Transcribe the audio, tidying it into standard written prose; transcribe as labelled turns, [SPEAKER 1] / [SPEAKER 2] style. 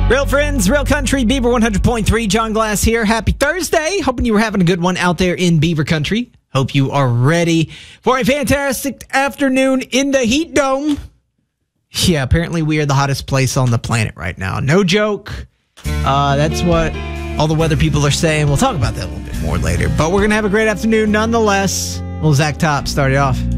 [SPEAKER 1] Real friends, real country, Beaver 100.3, John Glass here. Happy Thursday. Hoping you were having a good one out there in Beaver country. Hope you are ready for a fantastic afternoon in the heat dome. Yeah, apparently we are the hottest place on the planet right now. No joke. That's what all the weather people are saying. We'll talk about that a little bit more later. But we're going to have a great afternoon nonetheless. Well, Zach Top started off.